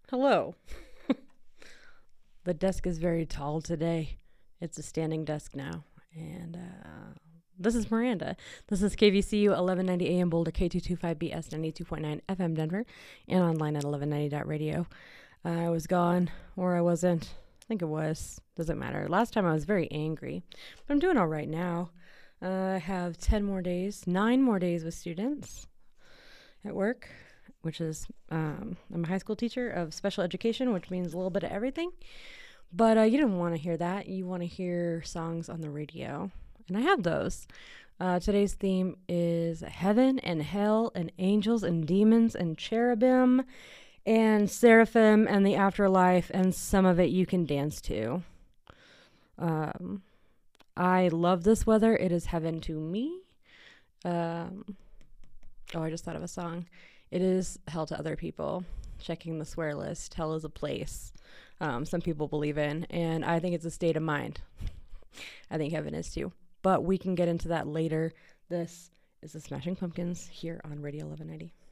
Hello. The desk is very tall today. It's a standing desk now. And this is Miranda. This is KVCU 1190 AM Boulder, K225BS 92.9 FM Denver, and online at 1190.radio. I was gone, or I wasn't. I think it was. Doesn't matter. Last time I was very angry, but I'm doing all right now. I have 9 more days with students at work, which is, I'm a high school teacher of special education, which means a little bit of everything. But you didn't want to hear that. You want to hear songs on the radio. And I have those. Today's theme is heaven and hell and angels and demons and cherubim and seraphim and the afterlife, and some of it you can dance to. I love this weather. It is heaven to me. I just thought of a song. It is hell to other people. Checking the swear list. Hell is a place some people believe in, and I think it's a state of mind. I think heaven is too. But we can get into that later. This is the Smashing Pumpkins here on Radio 1190.